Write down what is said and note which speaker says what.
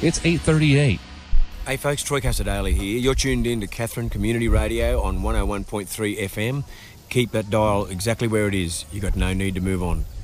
Speaker 1: It's 8:38.
Speaker 2: Hey folks, Troy Casadale here. You're tuned in to Katherine Community Radio on 101.3 FM. Keep that dial exactly where it is. You've got no need to move on.